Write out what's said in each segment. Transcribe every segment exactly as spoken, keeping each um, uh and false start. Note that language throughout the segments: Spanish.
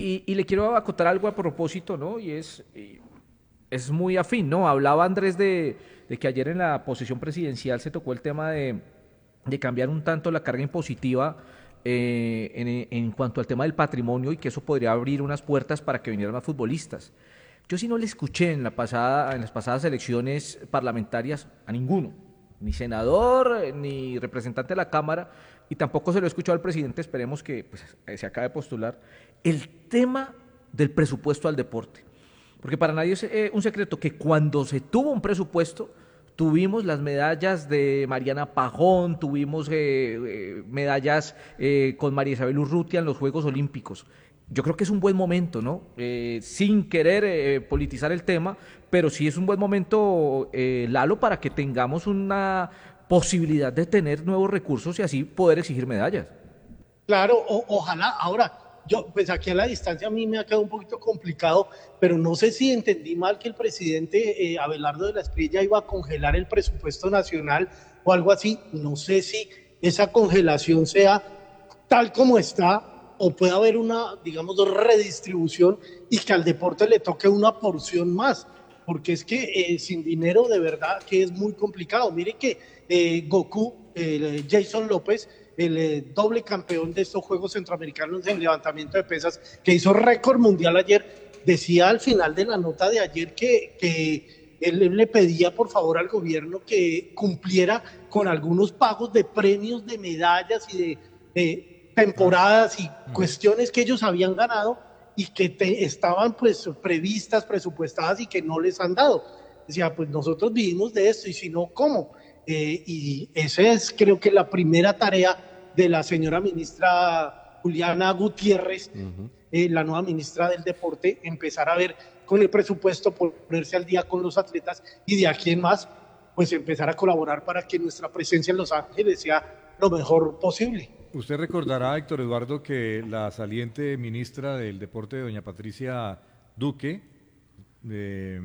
y, y le quiero acotar algo a propósito, ¿no? Y es, y es muy afín, ¿no? Hablaba Andrés de, de que ayer en la posición presidencial se tocó el tema de, de cambiar un tanto la carga impositiva eh, en, en cuanto al tema del patrimonio y que eso podría abrir unas puertas para que vinieran más futbolistas. Yo sí no le escuché en, la pasada, en las pasadas elecciones parlamentarias a ninguno, ni senador, eh, ni representante de la Cámara, y tampoco se lo he escuchado al presidente, esperemos que pues, se acabe de postular, el tema del presupuesto al deporte. Porque para nadie es eh, un secreto que cuando se tuvo un presupuesto, tuvimos las medallas de Mariana Pajón, tuvimos eh, eh, medallas eh, con María Isabel Urrutia en los Juegos Olímpicos. Yo creo que es un buen momento, ¿no? Eh, sin querer eh, politizar el tema, pero sí es un buen momento, eh, Lalo, para que tengamos una posibilidad de tener nuevos recursos y así poder exigir medallas. Claro, o, ojalá. Ahora, yo, pues aquí a la distancia a mí me ha quedado un poquito complicado, pero no sé si entendí mal que el presidente eh, Abelardo de la Espriella iba a congelar el presupuesto nacional o algo así. No sé si esa congelación sea tal como está o puede haber una, digamos, redistribución y que al deporte le toque una porción más, porque es que eh, sin dinero de verdad que es muy complicado. Mire que eh, Goku, eh, Jason López, el eh, doble campeón de estos Juegos Centroamericanos en levantamiento de pesas, que hizo récord mundial ayer, decía al final de la nota de ayer que, que él le pedía por favor al gobierno que cumpliera con algunos pagos de premios, de medallas y de, de temporadas y cuestiones que ellos habían ganado y que te, estaban pues previstas, presupuestadas y que no les han dado. Decía, pues nosotros vivimos de esto y si no, ¿cómo? Eh, y esa es creo que la primera tarea de la señora ministra Juliana Gutiérrez, uh-huh. eh, la nueva ministra del Deporte, empezar a ver con el presupuesto, ponerse al día con los atletas y de aquí en más, pues empezar a colaborar para que nuestra presencia en Los Ángeles sea lo mejor posible. Usted recordará, Héctor Eduardo, que la saliente ministra del Deporte, doña Patricia Duque, eh,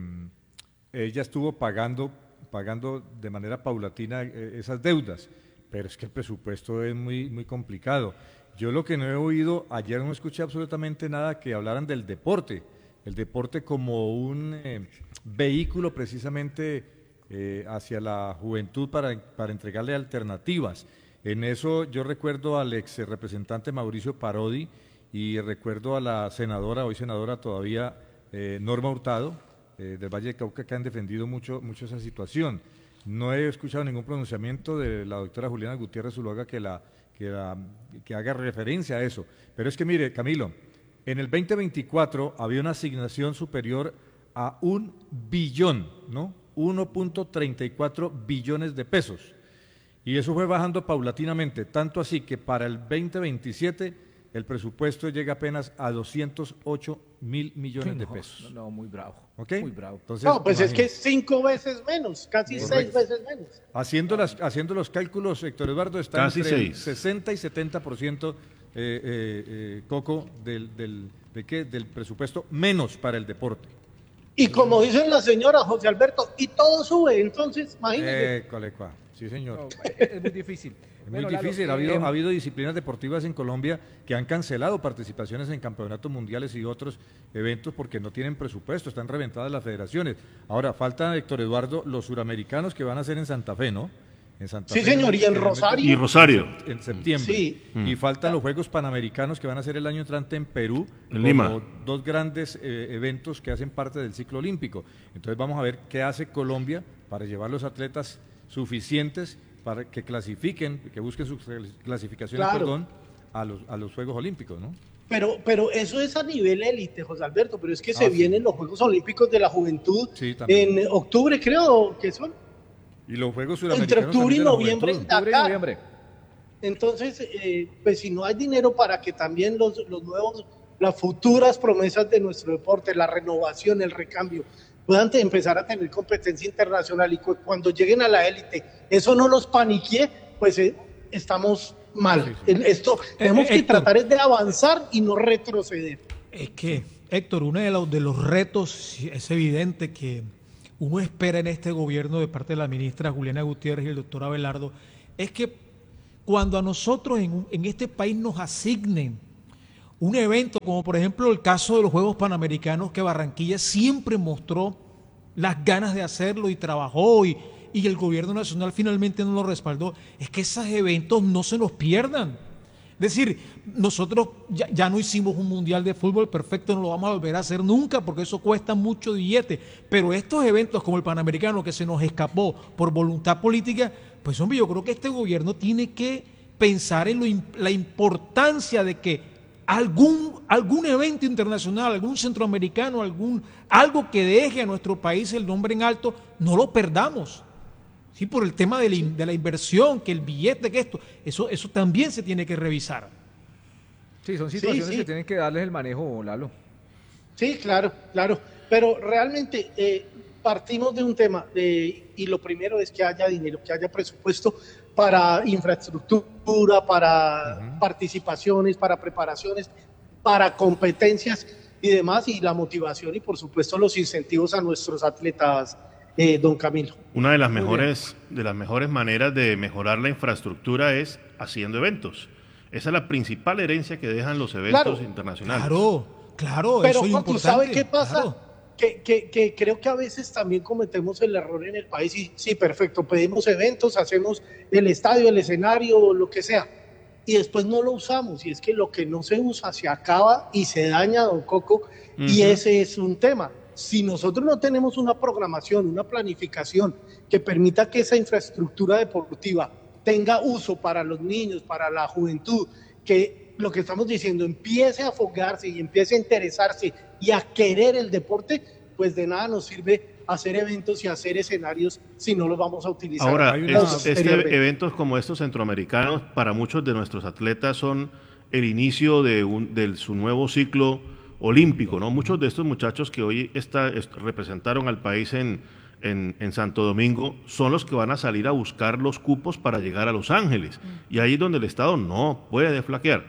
ella estuvo pagando pagando de manera paulatina eh, esas deudas, pero es que el presupuesto es muy, muy complicado. Yo lo que no he oído, ayer no escuché absolutamente nada que hablaran del deporte, el deporte como un eh, vehículo precisamente eh, hacia la juventud para, para entregarle alternativas. En eso yo recuerdo al ex representante Mauricio Parodi y recuerdo a la senadora, hoy senadora todavía, eh, Norma Hurtado, Eh, del Valle de Cauca, que han defendido mucho, mucho esa situación. No he escuchado ningún pronunciamiento de la doctora Juliana Gutiérrez Zuluaga que, la, que, la, que haga referencia a eso. Pero es que mire, Camilo, en el veinte veinticuatro había una asignación superior a un billón, ¿no? uno punto treinta y cuatro billones de pesos. Y eso fue bajando paulatinamente, tanto así que para el veinte veintisiete el presupuesto llega apenas a doscientos ocho mil millones no, de pesos. No, no, muy bravo. ¿Okay? Muy bravo. Entonces, no, pues imagínate. Es que cinco veces menos, casi Correcto. seis veces menos. Haciendo, las, haciendo los cálculos, Héctor Eduardo, está casi entre seis. el sesenta y setenta por ciento, eh, eh, eh, Coco, del, del, de qué, del presupuesto, menos para el deporte. Y como dice la señora José Alberto, y todo sube, entonces, imagínese. Eh, colecua. Sí, señor. No, es muy difícil. Es muy bueno, difícil. Ha habido, eh, ha habido disciplinas deportivas en Colombia que han cancelado participaciones en campeonatos mundiales y otros eventos porque no tienen presupuesto, están reventadas las federaciones. Ahora, falta, Héctor Eduardo, los suramericanos que van a ser en Santa Fe, ¿no? En Santa sí, Fe, señor, y en Rosario. Y Rosario. En septiembre. Sí. Y faltan los Juegos Panamericanos que van a ser el año entrante en Perú. En Lima. Dos grandes eh, eventos que hacen parte del ciclo olímpico. Entonces vamos a ver qué hace Colombia para llevar los atletas suficientes para que clasifiquen, que busquen sus clasificaciones, claro. perdón, a los, a los Juegos Olímpicos, ¿no? Pero, pero eso es a nivel élite, José Alberto, pero es que ah, se sí. vienen los Juegos Olímpicos de la Juventud sí, en octubre, creo que son. Y los Juegos Sudamericanos entre octubre y noviembre en Octubre y noviembre. Entonces, eh, pues si no hay dinero para que también los, los nuevos, las futuras promesas de nuestro deporte, la renovación, el recambio, puedan empezar a tener competencia internacional y cuando lleguen a la élite, eso no los paniquee, pues eh, estamos mal. Sí, sí. Esto eh, tenemos eh, que Héctor, tratar de avanzar y no retroceder. Es que, Héctor, uno de los, de los retos es evidente que uno espera en este gobierno de parte de la ministra Juliana Gutiérrez y el doctor Abelardo, es que cuando a nosotros en, en este país nos asignen un evento como por ejemplo el caso de los Juegos Panamericanos, que Barranquilla siempre mostró las ganas de hacerlo y trabajó y, y el gobierno nacional finalmente no lo respaldó, es que esos eventos no se nos pierdan. Es decir, nosotros ya, ya no hicimos un mundial de fútbol perfecto, no lo vamos a volver a hacer nunca porque eso cuesta mucho billete, pero estos eventos como el Panamericano que se nos escapó por voluntad política, pues hombre, yo creo que este gobierno tiene que pensar en lo, la importancia de que algún, algún evento internacional, algún centroamericano, algún, algo que deje a nuestro país el nombre en alto, no lo perdamos. Sí, por el tema de la, de la inversión, que el billete, que esto, eso, eso también se tiene que revisar. Sí, son situaciones sí, sí. que tienen que darles el manejo, Lalo. Sí, claro, claro. Pero realmente eh, partimos de un tema de, y lo primero es que haya dinero, que haya presupuesto para infraestructura, para uh-huh. participaciones, para preparaciones, para competencias y demás, y la motivación y por supuesto los incentivos a nuestros atletas. Eh, don Camilo. Una de las mejores de las mejores maneras de mejorar la infraestructura es haciendo eventos. Esa es la principal herencia que dejan los eventos claro, internacionales. Claro, claro, pero eso es importante. ¿sabe qué pasa? Claro. Que, que, que creo que a veces también cometemos el error en el país y sí, perfecto, pedimos eventos, hacemos el estadio, el escenario, lo que sea, y después no lo usamos, y es que lo que no se usa se acaba y se daña, don Coco, uh-huh. y ese es un tema. Si nosotros no tenemos una programación, una planificación que permita que esa infraestructura deportiva tenga uso para los niños, para la juventud, que lo que estamos diciendo empiece a afogarse y empiece a interesarse y a querer el deporte, pues de nada nos sirve hacer eventos y hacer escenarios si no los vamos a utilizar. Ahora, estos, este, eventos como estos centroamericanos, para muchos de nuestros atletas son el inicio de, un, de su nuevo ciclo olímpico, ¿no? Muchos de estos muchachos que hoy está, est, representaron al país en, en, en Santo Domingo son los que van a salir a buscar los cupos para llegar a Los Ángeles. Y ahí es donde el Estado no puede flaquear.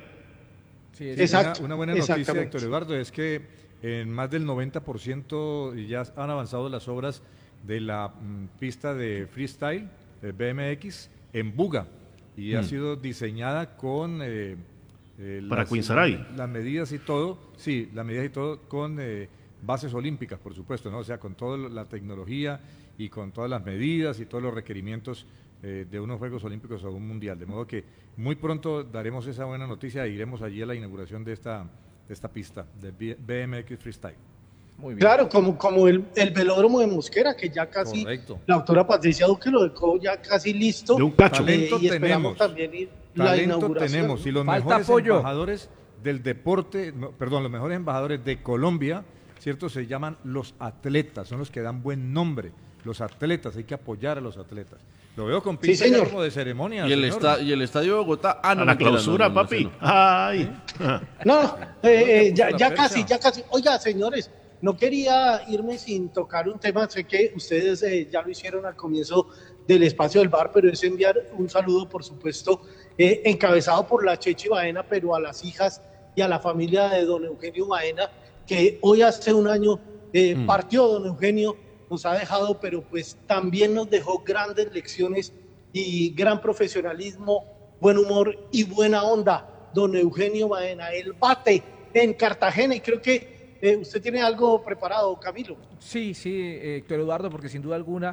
Sí, es Exacto, una, una buena noticia, Héctor Eduardo, es que en más del noventa por ciento ya han avanzado las obras de la mm, pista de freestyle, de B M X, en Buga, y mm. ha sido diseñada con... Eh, Eh, para las, Quinsaray. Las, las medidas y todo, sí, las medidas y todo con eh, bases olímpicas, por supuesto, ¿no? O sea, con toda la tecnología y con todas las medidas y todos los requerimientos eh, de unos Juegos Olímpicos o un Mundial. De modo que muy pronto daremos esa buena noticia e iremos allí a la inauguración de esta, de esta pista, de B M X Freestyle. Muy bien. Claro, como, como el, el velódromo de Mosquera, que ya casi, correcto, la doctora Patricia Duque lo dejó ya casi listo. De un cacho. Eh, Talento y esperamos tenemos. también ir la Talento inauguración. Tenemos, y los Falta mejores apoyo. embajadores del deporte, no, perdón, los mejores embajadores de Colombia, ¿cierto? Se llaman los atletas, son los que dan buen nombre. Los atletas, hay que apoyar a los atletas. Lo veo con pinta sí, como de ceremonia. Y el, esta, y el Estadio de Bogotá, ah, no, a la no, clausura, no, no, papi. no, no. Ay. No, eh, eh, ya, ya casi, ya casi. Oiga, señores, no quería irme sin tocar un tema. Sé que ustedes eh, ya lo hicieron al comienzo del espacio del bar, pero es enviar un saludo, por supuesto, eh, encabezado por la Chechi Baena, pero a las hijas y a la familia de don Eugenio Baena, que hoy hace un año eh, mm. partió don Eugenio, nos ha dejado, pero pues también nos dejó grandes lecciones y gran profesionalismo, buen humor y buena onda. Don Eugenio Baena, el bate en Cartagena, y creo que eh, usted tiene algo preparado, Camilo. Sí, sí, eh, Héctor Eduardo, porque sin duda alguna,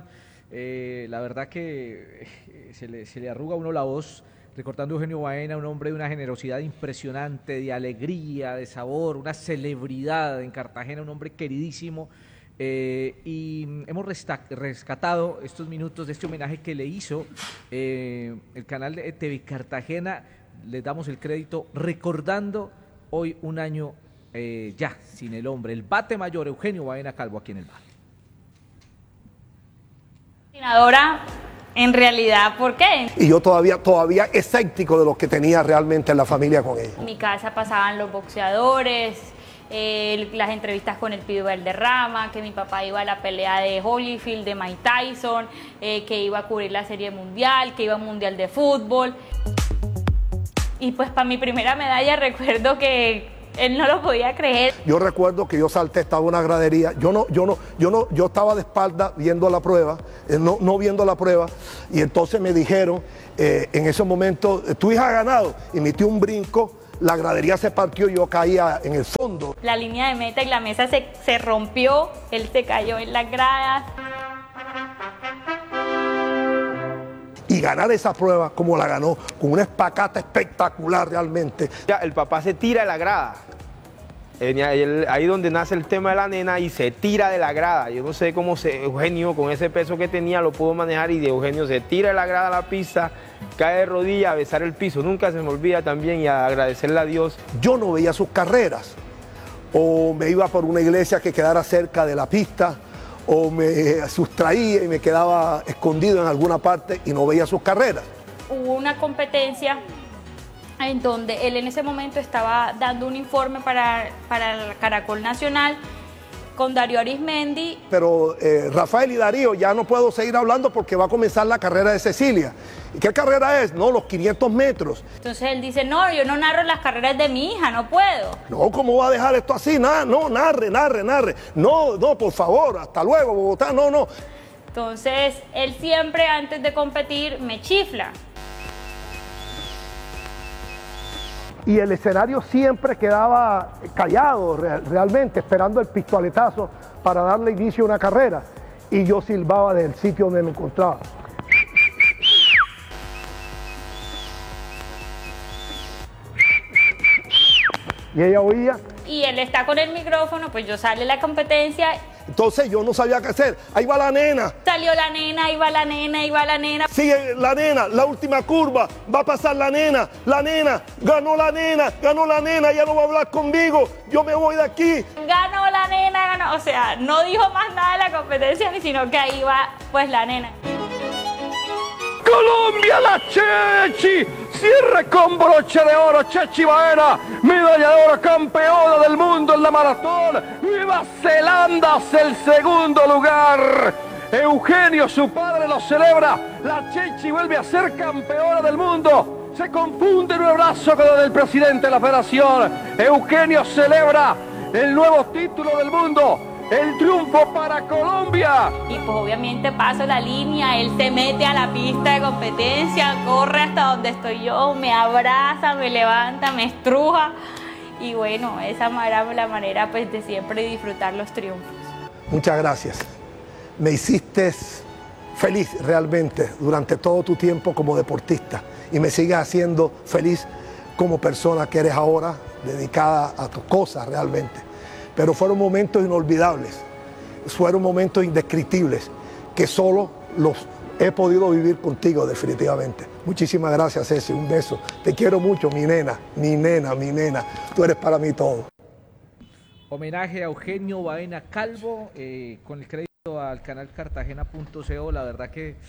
eh, la verdad que eh, se, le, se le arruga a uno la voz recordando a Eugenio Baena, un hombre de una generosidad impresionante, de alegría, de sabor, una celebridad en Cartagena, un hombre queridísimo. Eh, y hemos rescatado estos minutos de este homenaje que le hizo eh, el canal de T V Cartagena. Les damos el crédito recordando hoy un año eh, ya sin el hombre, el bate mayor Eugenio Baena Calvo aquí en el bar. En realidad, ¿por qué? Y yo todavía, todavía escéptico de lo que tenía realmente en la familia con ella. En mi casa pasaban los boxeadores, eh, las entrevistas con el Pío Valderrama, que mi papá iba a la pelea de Holyfield, de Mike Tyson, eh, que iba a cubrir la Serie Mundial, que iba a un Mundial de Fútbol. Y pues para mi primera medalla recuerdo que él no lo podía creer. Yo recuerdo que yo salté, estaba en una gradería, yo no, yo no, yo no, yo estaba de espalda viendo la prueba, eh, no, no viendo la prueba, y entonces me dijeron, eh, en ese momento, tu hija ha ganado, y metí un brinco, la gradería se partió y yo caía en el fondo. La línea de meta y la mesa se, se rompió, él se cayó en las gradas. Y ganar esa prueba como la ganó, con una espacata espectacular realmente. Ya, el papá se tira de la grada. Ahí donde nace el tema de la nena y se tira de la grada. Yo no sé cómo se, Eugenio con ese peso que tenía lo pudo manejar y de Eugenio se tira de la grada a la pista, cae de rodillas a besar el piso. Nunca se me olvida también y a agradecerle a Dios. Yo no veía sus carreras, o me iba por una iglesia que quedara cerca de la pista, o me sustraía y me quedaba escondido en alguna parte y no veía sus carreras. Hubo una competencia en donde él en ese momento estaba dando un informe para, para el Caracol Nacional con Darío Arismendi. Pero eh, Rafael y Darío, ya no puedo seguir hablando porque va a comenzar la carrera de Cecilia. ¿Y qué carrera es? No, los quinientos metros. Entonces él dice, no, yo no narro las carreras de mi hija, no puedo. No, ¿cómo va a dejar esto así? Nah, no, narre, narre, narre. No, no, por favor, hasta luego, Bogotá, no, no. Entonces él siempre antes de competir me chifla. Y el escenario siempre quedaba callado real, realmente, esperando el pistoletazo para darle inicio a una carrera. Y yo silbaba del sitio donde me encontraba. Y ella oía. Y él está con el micrófono, pues yo sale la competencia. Entonces yo no sabía qué hacer. Ahí va la nena. Salió la nena, ahí va la nena, ahí va la nena. Sigue la nena, la última curva. Va a pasar la nena, la nena. Ganó la nena, ganó la nena. Ya no va a hablar conmigo. Yo me voy de aquí. Ganó la nena, ganó. O sea, no dijo más nada de la competencia, sino que ahí va pues la nena. Colombia, la Chechi, cierre con broche de oro, Chechi Baena, medalla de oro, campeona del mundo en la maratón. Nueva Zelanda hace el segundo lugar. Eugenio, su padre, lo celebra. La Chechi vuelve a ser campeona del mundo. Se confunde en un abrazo con el del presidente de la federación. Eugenio celebra el nuevo título del mundo. El triunfo para Colombia. Y pues obviamente paso la línea, él se mete a la pista de competencia, corre hasta donde estoy yo, me abraza, me levanta, me estruja. Y bueno, esa era la manera pues de siempre disfrutar los triunfos. Muchas gracias. Me hiciste feliz realmente durante todo tu tiempo como deportista y me sigues haciendo feliz como persona que eres ahora, dedicada a tus cosas realmente. Pero fueron momentos inolvidables, fueron momentos indescriptibles, que solo los he podido vivir contigo definitivamente. Muchísimas gracias, Ceci, un beso. Te quiero mucho, mi nena, mi nena, mi nena. Tú eres para mí todo. Homenaje a Eugenio Baena Calvo, eh, con el crédito al canal cartagena punto co. La verdad que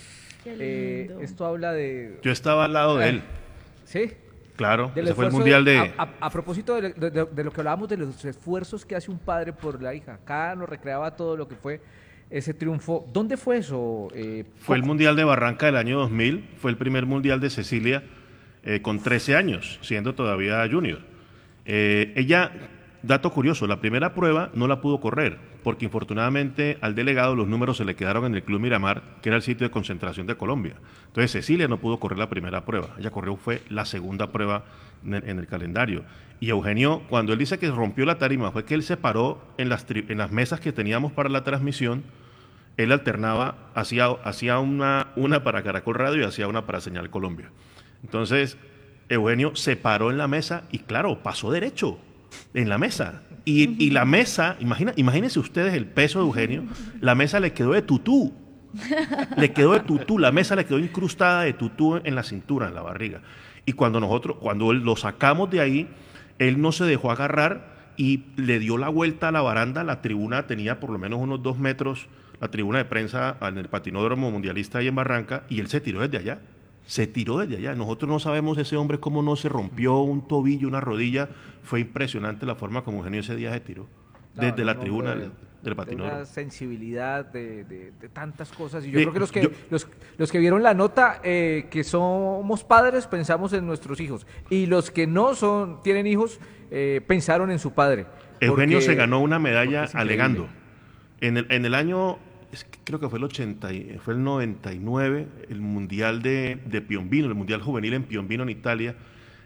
eh, esto habla de... Yo estaba al lado de él. ¿Sí? Claro, Del ese fue el esfuerzo mundial de... A, a, a propósito de, de, de, de lo que hablábamos de los esfuerzos que hace un padre por la hija, acá nos recreaba todo lo que fue ese triunfo. ¿Dónde fue eso? Eh, fue el Mundial de Barranca del año dos mil, fue el primer Mundial de Cecilia eh, con trece años, siendo todavía junior. Eh, ella, dato curioso, la primera prueba no la pudo correr, porque infortunadamente al delegado los números se le quedaron en el Club Miramar, que era el sitio de concentración de Colombia. Entonces Cecilia no pudo correr la primera prueba, ella corrió fue la segunda prueba en el, en el calendario. Y Eugenio, cuando él dice que rompió la tarima, fue que él se paró en las, tri en las mesas que teníamos para la transmisión, él alternaba, hacía, hacía una, una para Caracol Radio y hacía una para Señal Colombia. Entonces Eugenio se paró en la mesa y claro, pasó derecho en la mesa. Y, y la mesa, imagina, imagínense ustedes el peso de Eugenio, la mesa le quedó de tutú, le quedó de tutú, la mesa le quedó incrustada de tutú en la cintura, en la barriga. Y cuando nosotros, cuando lo sacamos de ahí, él no se dejó agarrar y le dio la vuelta a la baranda, la tribuna tenía por lo menos unos dos metros, la tribuna de prensa en el patinódromo mundialista ahí en Barranca, y él se tiró desde allá. Se tiró desde allá. Nosotros no sabemos ese hombre cómo no se rompió un tobillo, una rodilla. Fue impresionante la forma como Eugenio ese día se tiró. Desde no, la no, tribuna del, del patinódromo. Una sensibilidad de, de, de tantas cosas. Y yo de, creo que los que, yo, los, los que vieron la nota, eh, que somos padres, pensamos en nuestros hijos. Y los que no son tienen hijos, eh, pensaron en su padre. Eugenio porque, se ganó una medalla alegando. En el, en el año... creo que fue el ochenta, fue el noventa y nueve, el mundial de, de Piombino, el mundial juvenil en Piombino en Italia,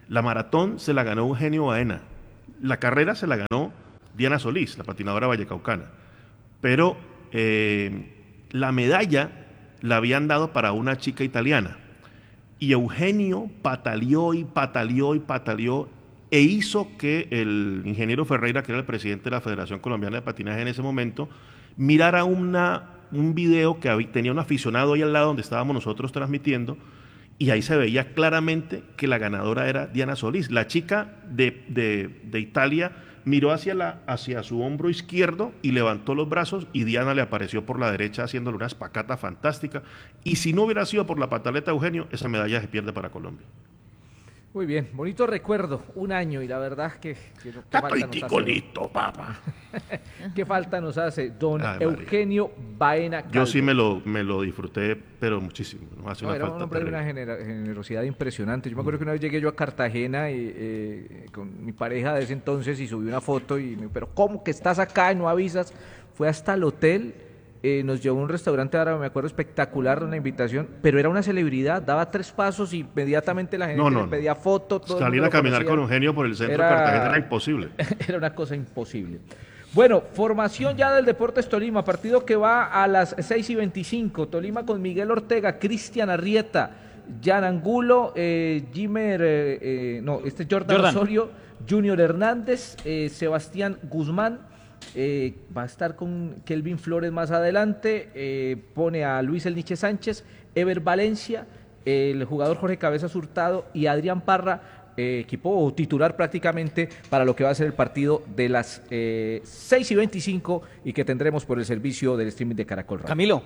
La maratón se la ganó Eugenio Baena. La carrera se la ganó Diana Solís, la patinadora vallecaucana. Pero eh, la medalla la habían dado para una chica italiana. Y Eugenio pataleó y pataleó y pataleó e hizo que el ingeniero Ferreira, que era el presidente de la Federación Colombiana de Patinaje en ese momento, mirara una, un video que había, tenía un aficionado ahí al lado donde estábamos nosotros transmitiendo, y ahí se veía claramente que la ganadora era Diana Solís. La chica de, de, de Italia miró hacia, la, hacia su hombro izquierdo y levantó los brazos, y Diana le apareció por la derecha haciéndole una espacata fantástica, y si no hubiera sido por la pataleta de Eugenio, esa medalla se pierde para Colombia. Muy bien, bonito recuerdo, un año, y la verdad que... que no, Está listo, papá. ¿Qué falta nos hace don Ay, Eugenio Baena Calvo? Yo sí me lo, me lo disfruté, pero muchísimo. No hace no, una era falta un hombre de una terrible. genera- generosidad impresionante. Yo me acuerdo que una vez llegué yo a Cartagena y, eh, con mi pareja de ese entonces y subí una foto y me pero ¿cómo que estás acá y no avisas? Fue hasta el hotel, eh, nos llevó a un restaurante árabe, me acuerdo, espectacular, una invitación, pero era una celebridad, daba tres pasos y inmediatamente la gente No, no, le no. pedía foto. todo el Salir mundo a lo caminar conocía. con Eugenio por el centro Era- de Cartagena era imposible. Era una cosa imposible. Bueno, formación ya del Deportes Tolima, partido que va a las seis y veinticinco. Tolima con Miguel Ortega, Cristian Arrieta, Jan Angulo, eh, Jimer, eh, eh, no, este es Jordan, Jordan. Osorio, Junior Hernández, eh, Sebastián Guzmán, eh, va a estar con Kelvin Flores más adelante, eh, pone a Luis Elniche Sánchez, Ever Valencia, el jugador Jorge Cabezas Hurtado y Adrián Parra, eh, equipo titular prácticamente para lo que va a ser el partido de las eh, seis y veinticinco y que tendremos por el servicio del streaming de Caracol Radio. Camilo,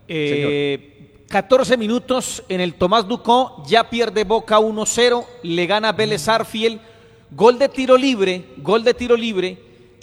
eh, catorce minutos en el Tomás Ducó, ya pierde Boca uno cero, le gana Vélez Arfiel, gol de tiro libre, gol de tiro libre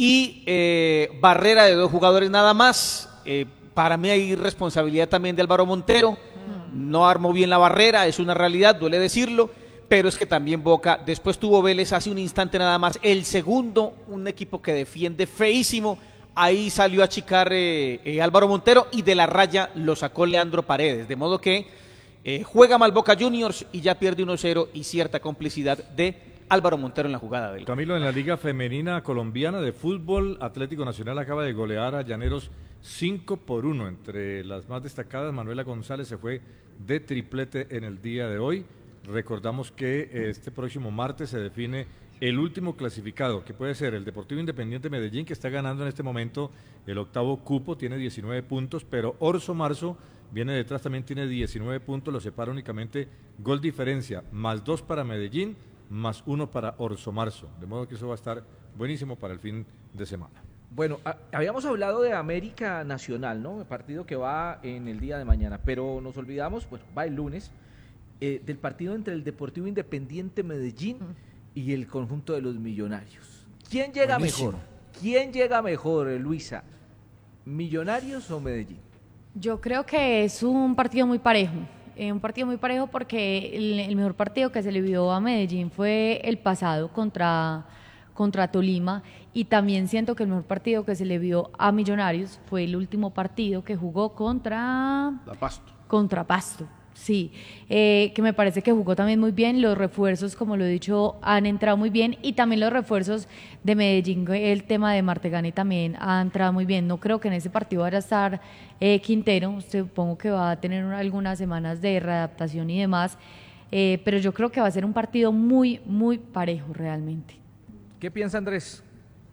y eh, barrera de dos jugadores nada más. Eh, para mí hay responsabilidad también de Álvaro Montero, no armó bien la barrera, es una realidad, duele decirlo, pero es que también Boca, después tuvo Vélez hace un instante nada más, el segundo, un equipo que defiende feísimo, ahí salió a achicar eh, eh, Álvaro Montero y de la raya lo sacó Leandro Paredes, de modo que eh, juega mal Boca Juniors y ya pierde uno cero y cierta complicidad de Álvaro Montero en la jugada de él. Camilo, en la Liga Femenina Colombiana de Fútbol, Atlético Nacional acaba de golear a Llaneros cinco por uno. Entre las más destacadas, Manuela González se fue de triplete en el día de hoy. Recordamos que este próximo martes se define el último clasificado, que puede ser el Deportivo Independiente Medellín, que está ganando en este momento el octavo cupo, tiene diecinueve puntos, pero Orso Marzo viene detrás, también tiene diecinueve puntos, lo separa únicamente gol diferencia, más dos para Medellín, más uno para Orso Marzo, de modo que eso va a estar buenísimo para el fin de semana. Bueno, a- habíamos hablado de América Nacional, ¿no? El partido que va en el día de mañana, pero nos olvidamos, pues va el lunes, eh, del partido entre el Deportivo Independiente Medellín y el conjunto de los Millonarios. ¿Quién llega Buenísimo. mejor? ¿Quién llega mejor, eh, Luisa? ¿Millonarios o Medellín? Yo creo que es un partido muy parejo, eh, un partido muy parejo porque el, el mejor partido que se le vio a Medellín fue el pasado contra, contra Tolima y también siento que el mejor partido que se le vio a Millonarios fue el último partido que jugó contra... La Pasto. Contra Pasto, sí, eh, que me parece que jugó también muy bien, los refuerzos, como lo he dicho, han entrado muy bien y también los refuerzos de Medellín, el tema de Martegani también ha entrado muy bien. No creo que en ese partido vaya a estar eh, Quintero, supongo que va a tener algunas semanas de readaptación y demás, eh, pero yo creo que va a ser un partido muy, muy parejo realmente. ¿Qué piensa Andrés?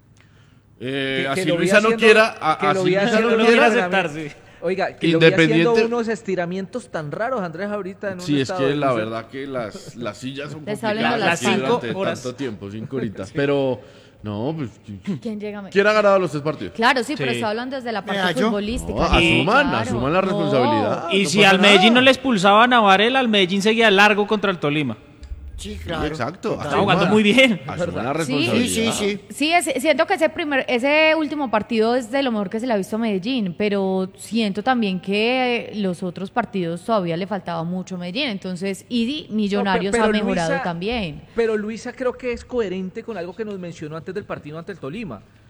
Eh, Que- que así lo vi Luisa no haciendo- quiera, a- que lo así vi Luisa haciendo no unos quiera entrenamientos- Oiga, que lo vi Independiente- haciendo unos estiramientos tan raros, Andrés, ahorita en un Sí, es estado que de la luces. verdad que las, las sillas son Te está hablando complicadas las aquí cinco durante horas. tanto tiempo, cinco horitas. Pero, no, pues, ¿Quién llega mejor? ¿quién ha ganado los tres partidos? Claro, sí, pero Sí. está hablando desde la parte Vea, yo. futbolística. No, asuman, Claro. asuman la responsabilidad. Y no si pasa al Medellín nada. no le expulsaban a Varela, al Medellín seguía largo contra el Tolima. Sí, claro. Exacto. Está jugando muy bien. Asuman la Sí, responsabilidad. sí, sí. Sí, es- siento que ese primer, ese último partido es de lo mejor que se le ha visto a Medellín, pero siento también que los otros partidos todavía le faltaba mucho a Medellín, entonces, y Millonarios No, pe- ha pero mejorado Luisa- también. Pero Luisa creo que es coherente con algo que nos mencionó antes del partido ante el Tolima.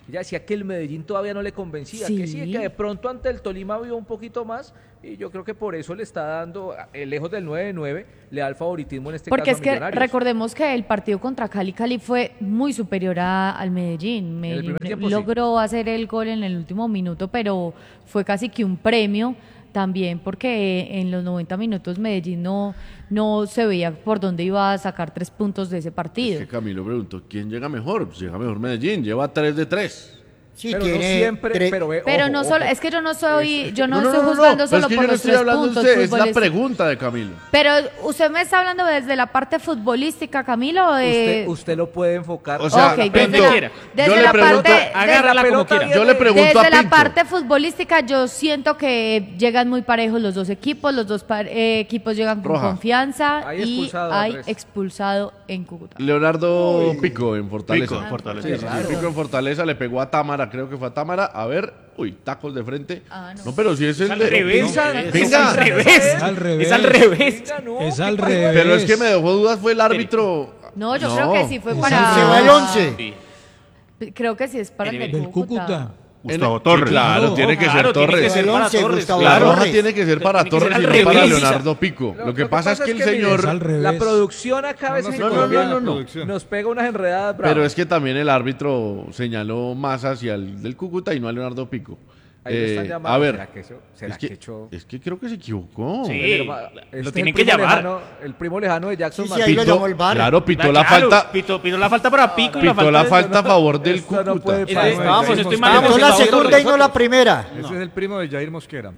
ella decía que el Medellín todavía no le convencía, Sí. que sí, que de pronto ante el Tolima vio un poquito más, y yo creo que por eso le está dando, eh, lejos del nueve de nueve, le da el favoritismo en este Porque caso es a que Millonarios. recordemos que el partido contra Cali, Cali fue muy superior a- al Medellín. Medellín primer tiempo, sí. logró hacer el gol en el último minuto, pero fue casi que un premio también porque en los noventa minutos Medellín no, no se veía por dónde iba a sacar tres puntos de ese partido. Que Camilo preguntó, ¿quién llega mejor? Pues llega mejor Medellín, lleva tres de tres. Sí, pero no tiene siempre, tre- pero, ve, Pero ojo, no solo, ojo. es que yo no soy, yo no, no, estoy no, no, juzgando pero solo es que por yo no los estoy tres hablando de puntos usted, es la futbolísticos. pregunta de Camilo. Pero usted me está hablando desde la parte futbolística, Camilo. Usted, de- usted lo puede enfocar. O sea, Ok, desde Pinto, la, desde yo le la pregunto- parte, desde- Agárrala como quiera. Yo le pregunto desde a la Pinto. parte futbolística, yo siento que llegan muy parejos los dos equipos, los dos par- eh, equipos llegan con Roja. confianza Hay y expulsado, hay Andrés. expulsado en Cúcuta. Leonardo Pico en Fortaleza. Pico en Fortaleza. Sí, sí, sí, Pico en Fortaleza le pegó a Támara, creo que fue a Támara. A ver, uy, tacos de frente. Ah, no. no. pero si es el al de. revés. Venga, Es venga. al revés. Es al revés. Es al revés. Venga, no, Es ¿qué al pasa? revés. Pero es que me dejó dudas, fue el árbitro. No, yo creo que sí fue es para. Se va el once. Creo que sí es para el de Del Cúcuta. Gustavo En- Torres. Sí, claro, Claro, tiene que claro, ser tiene que Torres. ser para once, Torres. Gustavo La Claro. roja Torres. tiene que ser para Tiene que Torres ser y al no para revés. Leonardo Pico. Lo- Lo que lo que pasa es pasa que es el que, señor. Es al revés. La producción acá a veces no, en no, no, Colombia no, no. Producción. nos pega unas enredadas bravas. Pero es que también el árbitro señaló más hacia el del Cúcuta y no a Leonardo Pico. Ahí lo están Eh, llamando. a ver, ¿Será que eso- será es que, que echó- es que creo que se equivocó. Sí. El herma- lo este es el tienen que primo llamar. lejano- el primo lejano de Jackson Sí, sí, Martínez. ahí lo llamó el V A R. Claro, pitó Ah, la claro, falta. Pitó, pitó la falta para Pico y la Pitó falta la de- falta a favor del Esto no Cúcuta. puede Es- pasar. Estábamos, Jair estoy Mosquera. mal Pitó la emocionado segunda y no la nosotros. primera. Ese es el primo de Jair Mosquera.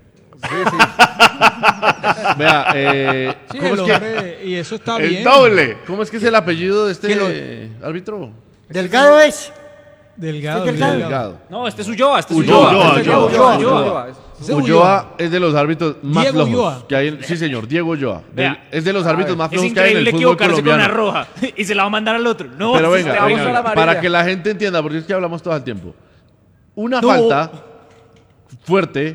Vea, eh, Sí, ¿cómo el es que- hombre, y eso está el bien. doble. ¿Cómo es que es el apellido de ¿Quién este árbitro? Delgado es. Delgado. Sí, Delgado. Delgado. No, este es Ulloa, este es Ulloa, Ulloa. Ulloa, Este es Ulloa, Ulloa, Ulloa. Ulloa. Ese es Ulloa es de los árbitros más Diego flojos Ulloa. que hay. en- sí, señor, Diego Ulloa. Del- Vea, es de los árbitros más Es flojos que hay en el increíble fútbol equivocarse con una colombiano. roja y se la va a mandar al otro. No, Pero sí, venga, se la vamos venga, a la amarilla. para que la gente entienda, porque es que hablamos todo el tiempo. Una No. falta fuerte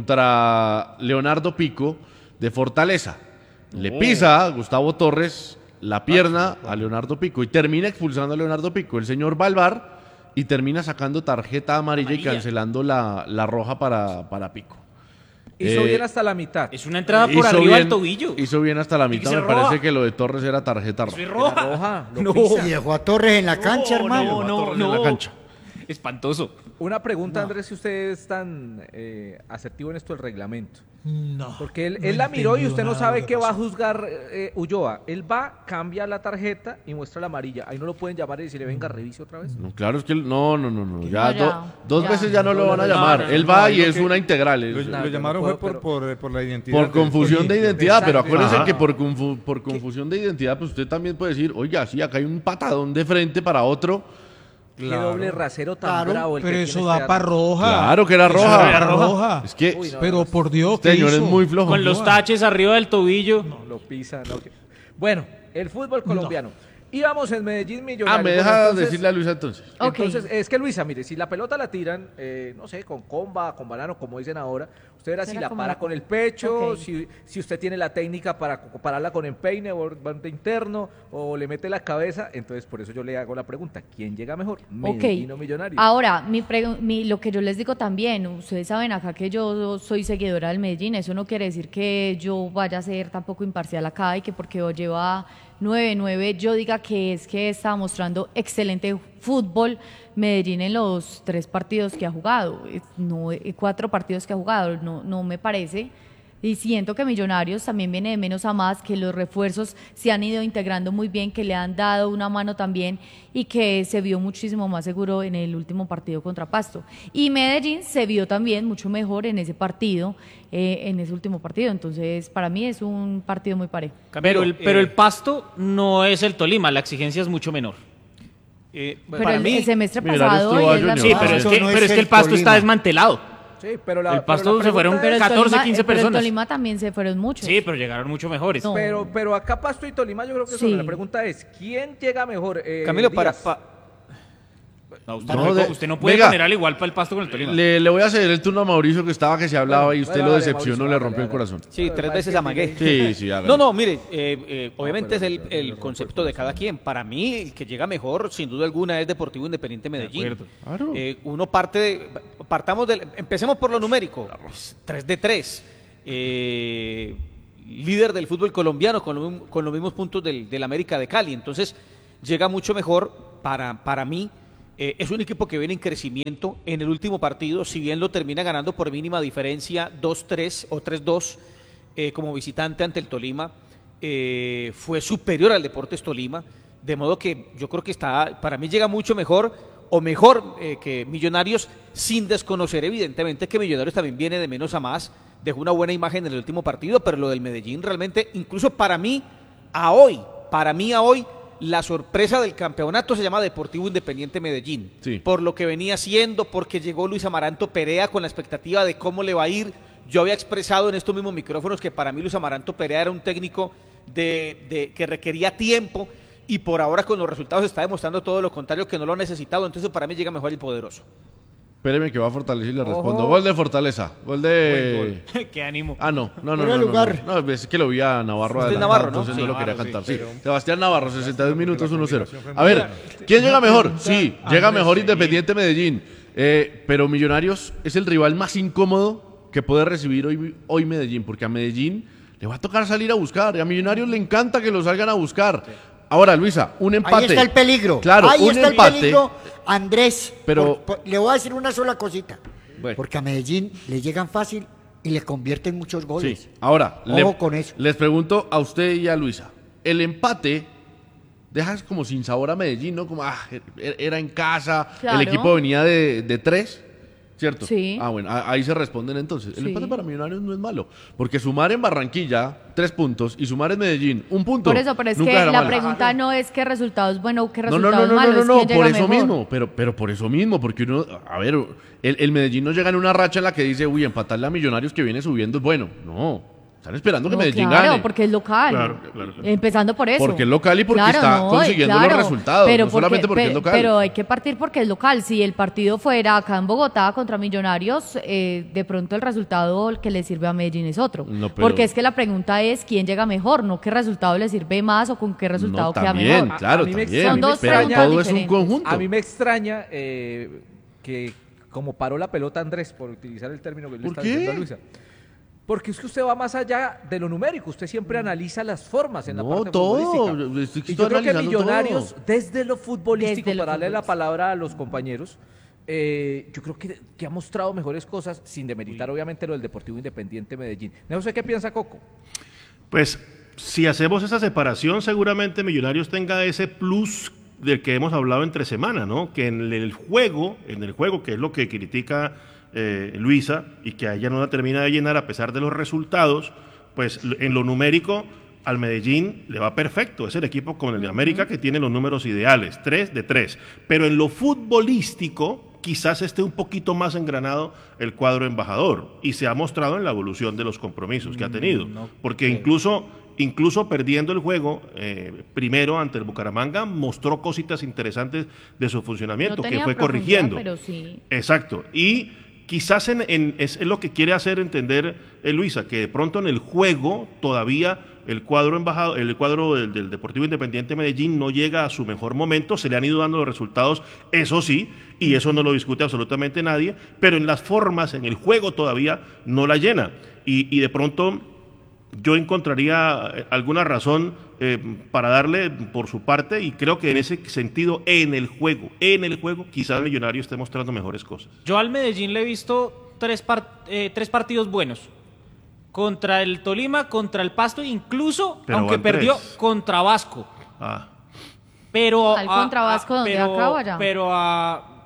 contra Leonardo Pico de Fortaleza. Le pisa a Gustavo Torres la pierna a Leonardo Pico y termina expulsando a Leonardo Pico. El señor va al V A R y termina sacando tarjeta amarilla, Amarilla. y cancelando la, la roja para, para Pico. Hizo Eh, bien hasta la mitad. Es una entrada por Hizo arriba bien- del tobillo. Hizo bien hasta la Tiene que mitad. ser Me parece roja. que lo de Torres era tarjeta roja. Soy roja. La roja, lo No. pisa. Y dejó a Torres en la cancha, No, hermano. No, Torres no, en la no. cancha. Espantoso. Una pregunta, Andrés, si usted es tan eh, asertivo en esto del reglamento. No. Porque él, no él la miró y entendió usted no nada sabe de lo qué que va a pasó. juzgar eh, Ulloa. Él va, cambia la tarjeta y muestra la amarilla. Ahí no lo pueden llamar y decirle, venga, revise otra vez. No, claro, es que él- no, no, no, no. Ya, No, ya, do- dos ya. veces ya no lo van a No, llamar. no, no, Él no, va ahí y lo es que- una integral. Lo, es- No, lo yo llamaron no fue puedo, por, pero- por, por la identidad. por del- confusión de Oye, identidad, pero exacto. acuérdense Ajá. que por, confu- por confusión de identidad, pues usted también puede decir, oiga, sí, acá hay un patadón de frente para otro. Qué Claro. doble rasero tan Claro, bravo el Pero que eso tiene da este para árbitro. roja. Claro que era Eso roja. era roja. Es que Uy, no, Pero por Dios, este ¿qué señor es hizo? muy flojo. Con los taches arriba del tobillo. Lo pisa, no. que- Bueno, el fútbol colombiano. Íbamos en Medellín Millonarios. Ah, me Bueno, deja entonces- decirle a Luisa entonces. Ok. Entonces, es que Luisa, mire, si la pelota la tiran, eh, no sé, con comba, con banano, como dicen ahora, usted verá si Será la como para la- con el pecho, Ok. si, si usted tiene la técnica para co- pararla con empeine o bande interno, o le mete la cabeza, entonces por eso yo le hago la pregunta, ¿quién llega mejor? Medellín o Millonarios. Ahora, mi pregu- mi- lo que yo les digo también, ustedes saben acá que yo soy seguidora del Medellín, eso no quiere decir que yo vaya a ser tampoco imparcial acá y que porque lleva nueve nueve yo diga que es que está mostrando excelente fútbol Medellín en los tres partidos que ha jugado, eh, no, eh, cuatro partidos que ha jugado, no, no me parece. Y siento que Millonarios también viene de menos a más, que los refuerzos se han ido integrando muy bien, que le han dado una mano también y que se vio muchísimo más seguro en el último partido contra Pasto. Y Medellín se vio también mucho mejor en ese partido, eh, en ese último partido. Entonces, para mí es un partido muy parejo. Pero el, eh, pero el Pasto no es el Tolima, la exigencia es mucho menor. Eh, Pero para el, mí, el semestre Millonarios pasado tuvo y a es la Junior. sí, misma- pero es Eso que, no pero es es que el el Pasto Tolima. está desmantelado. Sí, pero la, el Pasto pero la se fueron pregunta Pero el catorce, Tolima- quince pero el personas. Tolima también se fueron muchos. Sí, pero llegaron mucho mejores. No. Pero, pero acá Pasto y Tolima yo creo que Sí. son. La pregunta es, ¿quién llega mejor? Eh, Camilo, para, Díaz? pa- No, usted No, no, de- usted no puede venga, poner al igual para el Pasto con el Tolima. Le, le voy a ceder el turno a Mauricio que estaba que se hablaba Bueno, y usted bueno, lo dale, decepcionó, Mauricio, le dale, rompió el dale. corazón. Sí, tres veces amagué. Sí, sí, hágale. No, no, mire, eh, eh, obviamente es el, el concepto de cada quien. Para mí, el que llega mejor, sin duda alguna, es Deportivo Independiente Medellín. acuerdo. Claro. Eh, uno parte de, partamos del, empecemos por lo numérico, tres de tres. Eh, líder del fútbol colombiano con, lo- con los mismos puntos del, del América de Cali. Entonces, llega mucho mejor para, para mí. Eh, es un equipo que viene en crecimiento. En el último partido, si bien lo termina ganando por mínima diferencia dos tres o tres dos eh, como visitante ante el Tolima, eh, fue superior al Deportes Tolima. De modo que yo creo que está, para mí llega mucho mejor o mejor eh, que Millonarios, sin desconocer evidentemente que Millonarios también viene de menos a más. Dejó una buena imagen en el último partido, pero lo del Medellín realmente, incluso para mí, a hoy, para mí a hoy, la sorpresa del campeonato se llama Deportivo Independiente Medellín. Sí. Por lo que venía haciendo, porque llegó Luis Amaranto Perea con la expectativa de cómo le va a ir. Yo había expresado en estos mismos micrófonos que para mí Luis Amaranto Perea era un técnico de, de, que requería tiempo y por ahora con los resultados está demostrando todo lo contrario, que no lo ha necesitado. Entonces para mí llega mejor el poderoso. Espéreme que va a Fortaleza y le respondo. Ojo. Gol de Fortaleza. Gol de... Qué ánimo. Ah, no, no, no, Fuera no, de no, lugar. no, no, es que lo vi a Navarro Usted es adelantado, Navarro, ¿no? entonces Sí, no lo Navarro, quería sí, cantar. Sí, pero- Sebastián Navarro, sesenta y dos minutos, uno cero. fue A ver, muy ¿quién llega mejor? pregunta, Sí, llega Andrés, mejor sí. Independiente Medellín. Eh, pero Millonarios es el rival más incómodo que puede recibir hoy, hoy Medellín, porque a Medellín le va a tocar salir a buscar, y a Millonarios le encanta que lo salgan a buscar. Ahora, Luisa, un empate. Ahí está el peligro. Claro, Ahí un está empate. el peligro, Andrés. Pero- por- por- le voy a decir una sola cosita. Bueno. Porque a Medellín le llegan fácil y le convierten muchos goles. Sí, ahora, Ojo le- con eso. les pregunto a usted y a Luisa, el empate deja como sin sabor a Medellín, ¿no? Como, ah, er- era en casa, Claro. el equipo venía de, de tres, ¿cierto? Sí. Ah, bueno, a- ahí se responden entonces. El Sí. empate para Millonarios no es malo, porque sumar en Barranquilla tres puntos y sumar en Medellín un punto. Por eso, pero es nunca que era la malo. pregunta no es qué resultado es bueno o qué No, resultado no, no, es no, malo, no, no, es no, quién llega por eso mejor. mismo, pero, pero por eso mismo, porque uno, a ver, el, el Medellín no llega en una racha en la que dice, uy, empatarle a Millonarios que viene subiendo es bueno. No, están esperando que No, Medellín claro, gane. porque es local. Claro, claro, claro. Empezando por eso. Porque es local y porque Claro, está no, consiguiendo claro, los resultados, no solamente porque pe- es local. Pero hay que partir porque es local. Si el partido fuera acá en Bogotá contra Millonarios, eh, de pronto el resultado que le sirve a Medellín es otro. No, pero- Porque es que la pregunta es quién llega mejor, no qué resultado le sirve más o con qué resultado No, queda también, mejor. claro, A mí me también. extraña- Son dos pero preguntas todo es un diferentes. conjunto. A mí me extraña eh, que como paró la pelota Andrés, por utilizar el término que le ¿Por está qué? diciendo a Luisa. Porque es que usted va más allá de lo numérico, usted siempre analiza las formas en la No, parte todo, futbolística. estoy- Y estoy yo creo que analizando Millonarios, todo. desde lo futbolístico, Desde lo para darle la futbolístico. palabra a los compañeros, eh, yo creo que, que ha mostrado mejores cosas, sin demeritar obviamente lo del Deportivo Independiente Medellín. No sé qué piensa Coco. Pues si hacemos esa separación, seguramente Millonarios tenga ese plus del que hemos hablado entre semana, ¿no? Que en el juego, en el juego, que es lo que critica eh, Luisa, y que a ella no la termina de llenar a pesar de los resultados, pues en lo numérico al Medellín le va perfecto. Es el equipo con el de América que tiene los números ideales, tres de tres. Pero en lo futbolístico quizás esté un poquito más engranado el cuadro embajador, y se ha mostrado en la evolución de los compromisos que ha tenido. Porque incluso, incluso perdiendo el juego eh, primero ante el Bucaramanga, mostró cositas interesantes de su funcionamiento, No que tenía fue profundidad, corrigiendo. pero sí. Exacto. Y quizás en, en- es, es lo que quiere hacer entender eh, Luisa, que de pronto en el juego todavía el cuadro embajado, el cuadro del, del Deportivo Independiente Medellín no llega a su mejor momento, se le han ido dando los resultados, eso sí, y eso no lo discute absolutamente nadie, pero en las formas, en el juego todavía no la llena. Y, y de pronto yo encontraría eh, alguna razón eh, para darle por su parte, y creo que en ese sentido, en el juego, en el juego, quizás el Millonario esté mostrando mejores cosas. Yo al Medellín le he visto tres, par- eh, tres partidos buenos. Contra el Tolima, contra el Pasto, incluso, Pero aunque van perdió, tres. contra Vasco. Ah. Pero ¿Al a- contra a- Vasco dónde? pero- ¿Acá o allá? Pero a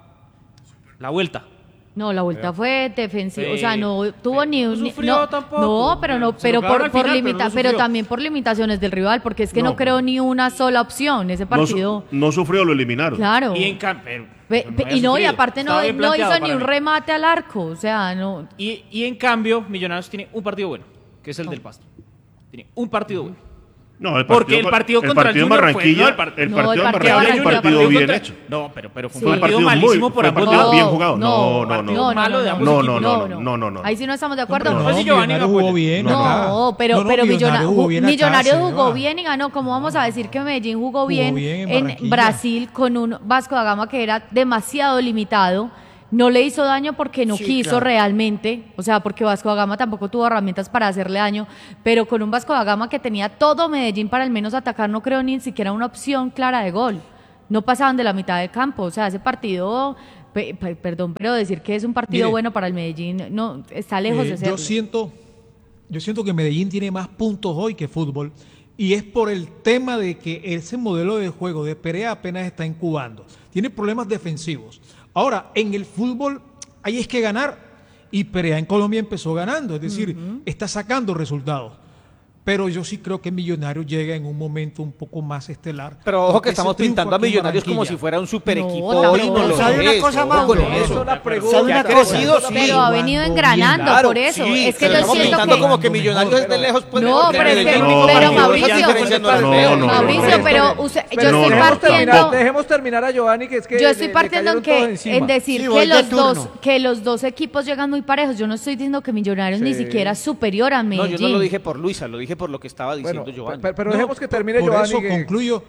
la vuelta. No, la vuelta fue defensiva, o sea, Sí. no tuvo ni No un ni- sufrió no, tampoco. no, pero no, Se pero lo quedaron por, al por final, limita- pero no pero sufrió. también por limitaciones del rival, porque es que no, No. creó ni una sola opción ese No, partido. su- no sufrió, lo eliminaron. Claro. Y en cambio. Ve- ve- y no, y aparte no, Estaba bien no hizo planteado ni para un mí. remate al arco, o sea, no. Y, y en cambio, Millonarios tiene un partido bueno, que es el Oh. del Pasto. Tiene un partido bueno. No, el Porque partido, el partido el contra partido el en Junior Barranquilla, fue, no, el, par- el no, partido el en partido Barranquilla de fue un Barranquilla partido contra- bien contra- hecho. No, pero, pero fue Sí. un Fue un partido, partido malísimo muy, por fue un ambos partido lados. bien jugado. No, no, no. no, malo de no, ambos No, equipos. no, no, no, no, no, no. Ahí sí no estamos de acuerdo. No, No, si Giovanni Millonarios me jugó apoya. bien No, acá. No, pero, No, no, pero Millonarios Millona- jugó bien acá, Millonarios se jugó va. bien y ganó. ¿Cómo vamos a decir que Medellín jugó Jugó bien, bien en en Barranquilla. Brasil con un Vasco da Gama que era demasiado limitado? No le hizo daño porque no Sí, quiso claro. realmente, o sea, porque Vasco da Gama tampoco tuvo herramientas para hacerle daño, pero con un Vasco da Gama que tenía todo Medellín para al menos atacar, no creo ni siquiera una opción clara de gol. No pasaban de la mitad del campo, o sea, ese partido, pe- pe- perdón, pero decir que es un partido Mire, bueno para el Medellín, no, está lejos Eh, de ser. yo siento, yo siento que Medellín tiene más puntos hoy que fútbol y es por el tema de que ese modelo de juego de Perea apenas está incubando. Tiene problemas defensivos. Ahora, en el fútbol ahí es que ganar y Perea en Colombia empezó ganando, es decir, uh-huh. está sacando resultados. Pero yo sí creo que Millonarios llega en un momento un poco más estelar. Pero ojo que Porque estamos ese triunfo pintando a aquí en Millonarios como Barranquilla. si fuera un super No, equipo. tampoco. Hoy no lo ¿Sabe una es, cosa, ojo Mauro? con Eso eso. la pregunta. ¿Sabe Que una ha cosa? crecido, sí. Pero ha venido Jugando engranando, bien. por eso. Sí, es que pero yo estamos siento pintando que... como que Millonarios es de lejos. Pues, No, porque pero es que, Medellín no, pero no, Mauricio, ya diferencia no es no, feo. no, no, Mauricio, no, pero no. usted- yo Pero estoy dejemos partiendo... terminar, dejemos terminar a Giovanni, que es que Yo le- estoy le partiendo en, cayeron todos que, encima. en decir Sí, que voy de los, dos, turno. que los dos equipos llegan muy parejos. Yo no estoy diciendo que Millonarios ni Sí. siquiera es superior a No, Medellín. yo no lo dije por Luisa, lo dije por lo que estaba diciendo Bueno, Giovanni. pero, pero No, dejemos que termine por Giovanni. eso que- concluyo,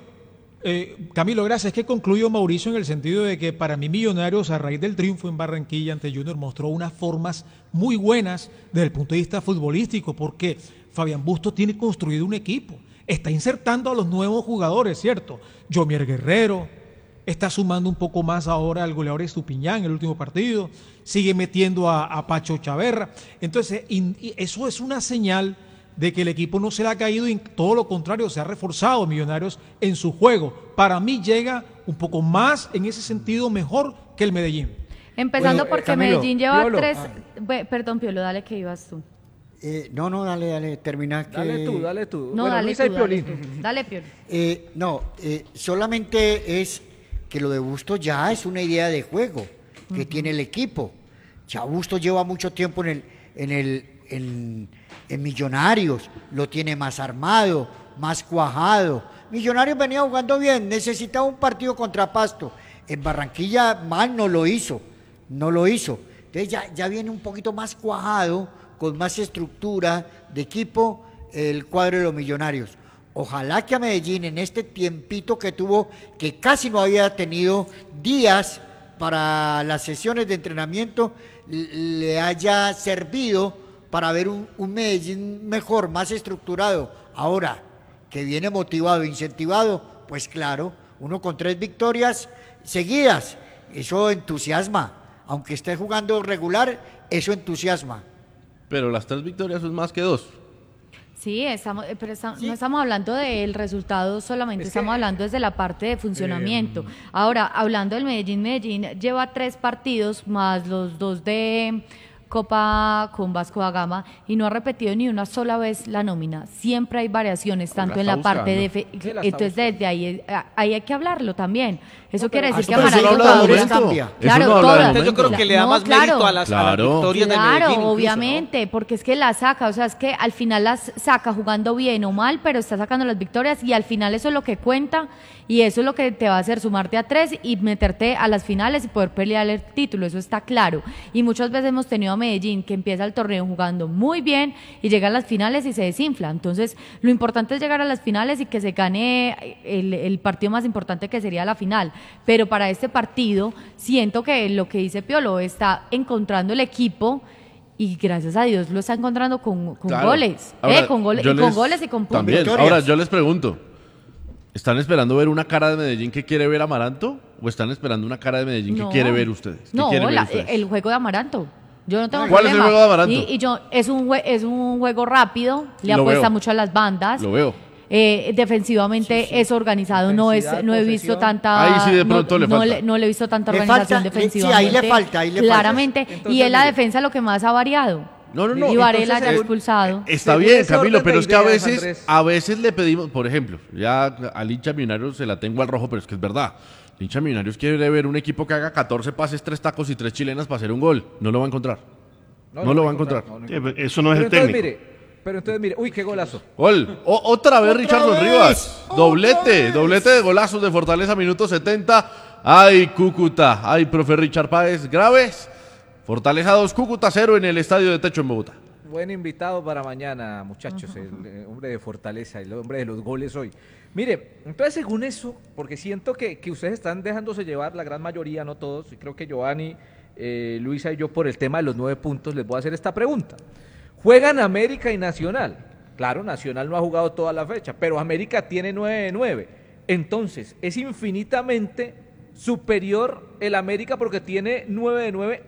eh, Camilo, gracias. Es que concluyo, Mauricio, en el sentido de que para mí Millonarios, a raíz del triunfo en Barranquilla ante Junior, mostró unas formas muy buenas desde el punto de vista futbolístico, porque Fabián Bustos tiene construido un equipo, está insertando a los nuevos jugadores, ¿cierto? Jomier Guerrero, está sumando un poco más ahora al goleador Estupiñán en el último partido, sigue metiendo a, a Pacho Chaverra. Entonces, in, y eso es una señal de que el equipo no se le ha caído y todo lo contrario, se ha reforzado Millonarios en su juego. Para mí llega un poco más en ese sentido mejor que el Medellín. Empezando Bueno, porque Camilo, Medellín lleva Piolo. tres... Ah. Ve, perdón, Piolo, dale que ibas tú. Eh, no, no, dale, dale, termina. Que... Dale tú, dale tú. No, Bueno, dale Luisa tú, y dale Piolín. tú. Dale, Piolo. Eh, no, eh, solamente es que lo de Bustos ya es una idea de juego que tiene el equipo. Ya Bustos lleva mucho tiempo en el, en el, en, en Millonarios, lo tiene más armado, más cuajado. Millonarios venía jugando bien, necesitaba un partido contra Pasto. En Barranquilla mal no lo hizo, no lo hizo. Entonces ya, ya viene un poquito más cuajado, con más estructura de equipo, el cuadro de los Millonarios. Ojalá que a Medellín en este tiempito que tuvo, que casi no había tenido días para las sesiones de entrenamiento, le haya servido para ver un, un Medellín mejor, más estructurado. Ahora, que viene motivado, incentivado, pues claro, uno con tres victorias seguidas, eso entusiasma. Aunque esté jugando regular, eso entusiasma. Pero las tres victorias son más que dos. Sí, estamos, eh, pero estamos- no estamos hablando del resultado solamente, Es estamos que- hablando desde la parte de funcionamiento. Ahora, hablando del Medellín, Medellín lleva tres partidos más los dos de Copa con Vasco da Gama y no ha repetido ni una sola vez la nómina. Siempre hay variaciones, tanto la en la está parte de... buscando. fe- Sí, la está Entonces, desde ahí, eh, ahí hay que hablarlo también. Eso No, quiere pero- decir Ah, que pero eso Amaranto no habla de Jugadores- momento. Eso Claro, no habla de todas. Entonces yo creo que le da No, más claro. mérito a las, a las Claro. victorias de Claro, Medellín. incluso, ¿no? obviamente, porque es que la saca, o sea, es que al final las saca jugando bien o mal, pero está sacando las victorias y al final eso es lo que cuenta y eso es lo que te va a hacer sumarte a tres y meterte a las finales y poder pelear el título, eso está claro. Y muchas veces hemos tenido a Medellín que empieza el torneo jugando muy bien y llega a las finales y se desinfla. Entonces, lo importante es llegar a las finales y que se gane el, el partido más importante que sería la final. Pero para este partido, siento que lo que dice Piolo está encontrando el equipo y gracias a Dios lo está encontrando con, con Claro. goles, Ahora, eh, con, gole- yo y con les- goles y con puntos. También. Victorias. Ahora, yo les pregunto, ¿están esperando ver una cara de Medellín que quiere ver Amaranto? ¿O están esperando una cara de Medellín No. que quiere ver ustedes? ¿Qué No, quieren ver la- ustedes? el juego de Amaranto. Yo no tengo ¿Cuál es el problema. juego de Amaranto? Y, y yo, es un, jue- es un juego rápido, le Lo apuesta veo. mucho a las bandas. Lo veo. Eh, defensivamente es organizado, no es Intensidad, no he visto posesión. tanta Ahí sí de no- pronto le no, falta. no le he visto tanta Le organización falta, le- sí, defensivamente. ahí le falta, ahí le falta. claramente Entonces, y en la mire. defensa lo que más ha variado. No, no, no. Y Varela entonces, ya eh, expulsado. Está Según bien, ese Camilo, orden pero de es que a ideas, veces, Andrés. a veces le pedimos, por ejemplo, ya al hincha millonario se la tengo al rojo, pero es que es verdad. El hincha millonarios quiere ver un equipo que haga catorce pases, tres tacos y tres chilenas para hacer un gol. No lo va a encontrar. No, lo va a encontrar. no, no Sí, Eso no es Pero el entonces, técnico. mire, Pero entonces, mire, uy, qué golazo. Gol. O, otra vez Otra Richardson vez, Rivas. Doblete, doblete de golazos de Fortaleza, minuto setenta. Ay, Cúcuta. Ay, profe Richard Páez. Graves. Fortaleza dos, Cúcuta cero en el estadio de Techo en Bogotá. Buen invitado para mañana, muchachos, el, el hombre de Fortaleza, el hombre de los goles hoy. Mire, entonces según eso, porque siento que, que ustedes están dejándose llevar, la gran mayoría, no todos, y creo que Giovanni, eh, Luisa y yo por el tema de los nueve puntos les voy a hacer esta pregunta. Juegan América y Nacional. Claro, Nacional no ha jugado toda la fecha, pero América tiene nueve de nueve. Entonces, es infinitamente superior el América porque tiene nueve de nueve